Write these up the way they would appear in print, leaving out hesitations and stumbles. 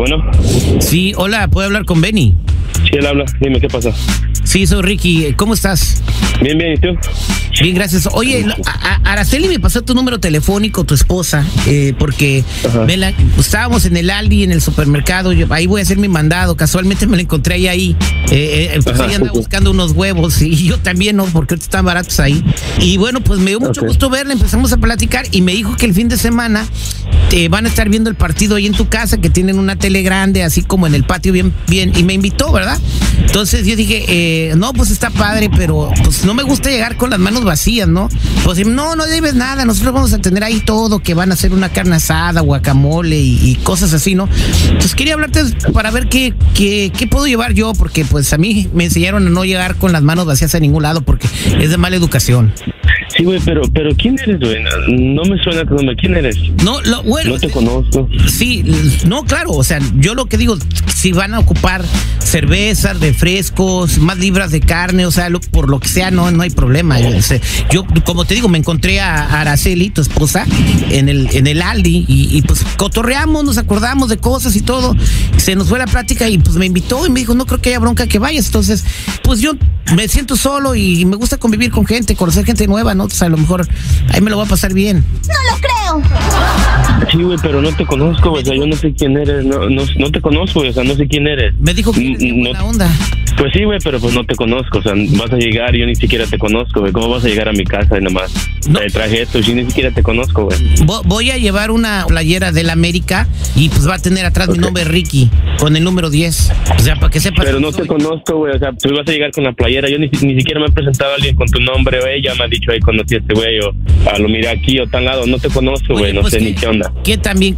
bueno. Sí, hola, ¿puedo hablar con Benny? Sí, él habla. Dime, ¿qué pasa? Sí, soy Ricky. ¿Cómo estás? Bien, ¿y tú? Bien, gracias. Oye, Araceli me pasó tu número telefónico, tu esposa, porque estábamos en el Aldi, en el supermercado. Ahí voy a hacer mi mandado. Casualmente me la encontré ahí. Pues ella andaba buscando unos huevos y yo también, ¿no? Porque ahorita están baratos ahí. Y bueno, pues me dio mucho gusto verla. Empezamos a platicar y me dijo que el fin de semana van a estar viendo el partido ahí en tu casa, que tienen una tele grande, así como en el patio, bien, y me invitó, ¿verdad? Entonces yo dije, no, pues está padre, pero pues no me gusta llegar con las manos vacías, ¿no? Pues no debes nada, nosotros vamos a tener ahí todo, que van a hacer una carne asada, guacamole y cosas así, ¿no? Entonces quería hablarte para ver qué puedo llevar yo, porque pues a mí me enseñaron a no llegar con las manos vacías a ningún lado, porque es de mala educación. Sí, güey, pero ¿quién eres, güey? No me suena tu nombre. ¿Quién eres? Bueno, no te conozco. Sí, no, claro, o sea, yo lo que digo, si van a ocupar cervezas, refrescos, más libras de carne, o sea, por lo que sea, no hay problema. Yo, como te digo, me encontré a Araceli, tu esposa, en el Aldi, y pues cotorreamos, nos acordamos de cosas y todo. Se nos fue la plática y pues me invitó y me dijo, no creo que haya bronca que vayas. Entonces, pues yo me siento solo y me gusta convivir con gente, conocer gente nueva, ¿no? O sea, a lo mejor ahí me lo voy a pasar bien. ¡No lo creo! Sí, güey, pero no te conozco, güey. O sea, yo no sé quién eres. No te conozco, güey. O sea, no sé quién eres. Me dijo que eres buena onda. Pues sí, güey, pero pues no te conozco. O sea, vas a llegar y yo ni siquiera te conozco, güey. ¿Cómo vas a llegar a mi casa y nada más? Te traje esto y yo ni siquiera te conozco, güey. Voy a llevar una playera del América y pues va a tener atrás mi nombre Ricky, con el número 10. O sea, para que sepas. Pero no te conozco, güey. O sea, tú vas a llegar con la playera. Yo ni siquiera me he presentado a alguien con tu nombre, o ella me ha dicho, ahí conocí a este güey, o lo miré aquí o tan lado. No te conozco, güey. No sé ni qué onda. ¿Qué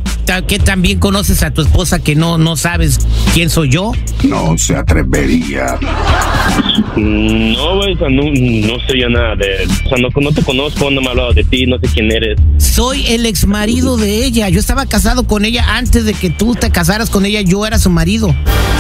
también conoces a tu esposa que no sabes quién soy yo? No se atrevería. No, güey, o sea, no sé yo nada de... O sea, no te conozco, no me he hablado de ti, no sé quién eres. Soy el ex marido de ella. Yo estaba casado con ella antes de que tú te casaras con ella. Yo era su marido.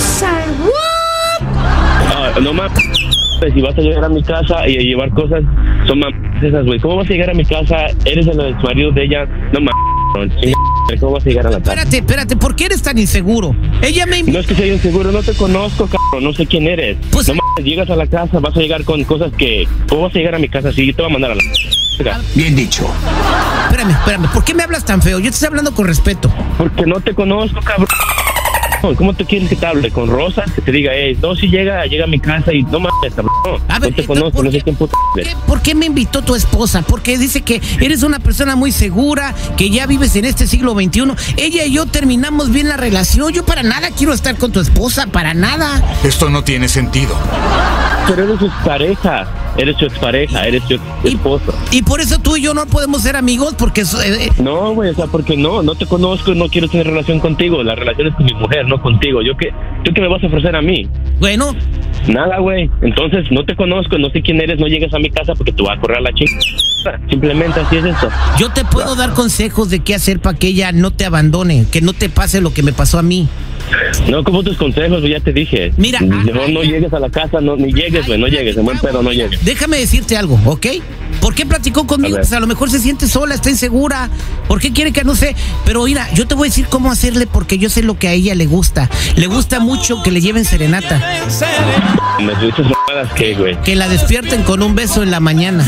No mames. Si vas a llegar a mi casa y a llevar cosas, son mames esas, güey. ¿Cómo vas a llegar a mi casa? Eres el ex marido de ella. No mames. ¿Cómo vas a llegar a la casa? Espérate, ¿por qué eres tan inseguro? Ella me invitó. No es que sea inseguro, no te conozco, cabrón, no sé quién eres. Pues, no mames, llegas a la casa, vas a llegar con cosas que... ¿Cómo vas a llegar a mi casa? Sí, yo te voy a mandar a la... Bien dicho. Espérame, ¿por qué me hablas tan feo? Yo te estoy hablando con respeto. Porque no te conozco, cabrón. ¿Cómo te quieres que te hable? ¿Con rosas? Que te diga, no, si llega a mi casa y no mames, cabrón. No te conozco, no sé quién puta eres. ¿Por qué me invitó tu esposa? Porque dice que eres una persona muy segura, que ya vives en este siglo XXI. Ella y yo terminamos bien la relación. Yo para nada quiero estar con tu esposa, para nada. Esto no tiene sentido. Pero eres su expareja, eres su esposo. Y por eso tú y yo no podemos ser amigos, porque... No, güey, o sea, porque no te conozco, no quiero tener relación contigo. La relación es con mi mujer, no contigo. ¿Tú qué me vas a ofrecer a mí? Bueno. Nada, güey. Entonces, no te conozco, no sé quién eres, no llegas a mi casa porque tú vas a correr a la chingada. Simplemente así es eso. Yo te puedo dar consejos de qué hacer para que ella no te abandone, que no te pase lo que me pasó a mí. No, como tus consejos, ya te dije. Mira, no llegues a la casa, ni llegues, güey, no llegues, en buen pedo no llegues. Déjame decirte algo, ¿ok? ¿Por qué platicó conmigo? Pues a lo mejor se siente sola, está insegura. ¿Por qué quiere que no sé? Pero mira, yo te voy a decir cómo hacerle porque yo sé lo que a ella le gusta. Le gusta mucho que le lleven serenata. ¿Me dices mamadas qué, güey? Que la despierten con un beso en la mañana.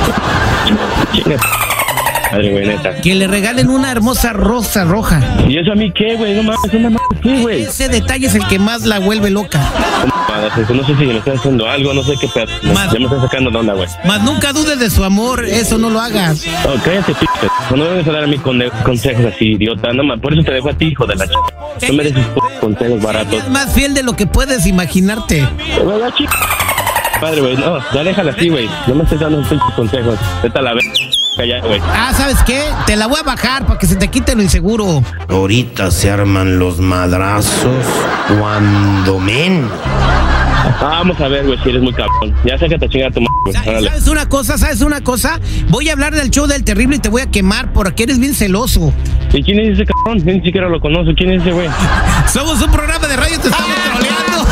Madre, güey, neta. Que le regalen una hermosa rosa roja. ¿Y eso a mí qué, güey? No mames, una madre, ¿qué, güey? Ese detalle es el que más la vuelve loca. No sé si me estás haciendo algo, no sé qué pedo. Ya me estás sacando de onda, güey. Más nunca dudes de su amor, eso no lo hagas. Oh, cállate, p***. No me debes dar a mí consejos así, idiota. No, por eso te dejo a ti, hijo de la chica. No mereces consejos baratos. Es más fiel de lo que puedes imaginarte. La chica. Padre, güey, no, ya déjala así, güey. No me estés dando pinches consejos. Vete a la vez. Wey. ¿Sabes qué? Te la voy a bajar para que se te quite lo inseguro. Ahorita se arman los madrazos cuando men. Vamos a ver, güey, si eres muy cabrón. Ya sé que te chinga tu madre. ¿Sabes una cosa? Voy a hablar del show del terrible y te voy a quemar porque eres bien celoso. ¿Y quién es ese cabrón? Yo ni siquiera lo conozco. ¿Quién es ese güey? Somos un programa de radio, te estamos troleando.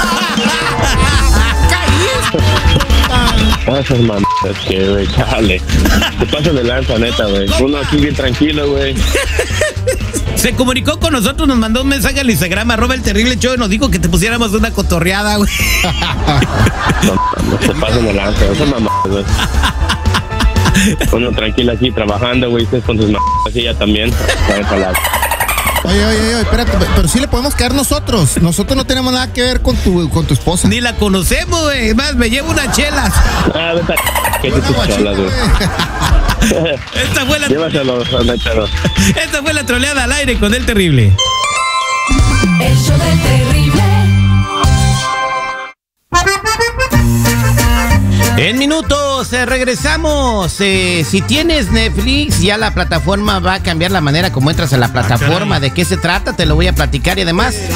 Esas mamadas que, güey, chale. Te pasas de lanza, neta, güey. Uno aquí bien tranquilo, güey. Se comunicó con nosotros, nos mandó un mensaje al Instagram, @elterrible show, y nos dijo que te pusiéramos una cotorreada, güey. No se pasen de lanza, esa mamá, güey. Uno tranquilo aquí trabajando, güey, ustedes con sus mamás y ella también. Oye, espérate, pero sí le podemos quedar nosotros. Nosotros no tenemos nada que ver con tu esposa. Ni la conocemos, güey. Más, me llevo unas chelas. Ah, vete a... ¿Qué te tus chelas, güey? Esta fue la... Llévaselo, Nacharo. Esta fue la troleada al aire con El Terrible. El show del Terrible. En minutos regresamos. Si tienes Netflix, ya la plataforma va a cambiar la manera como entras a la plataforma. ¿De qué se trata? Te lo voy a platicar. Y además,